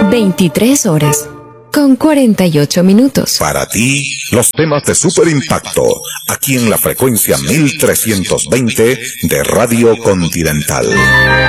23 horas con 48 minutos. Para ti, los temas de Super Impacto, aquí en la frecuencia 1320 de Radio Continental.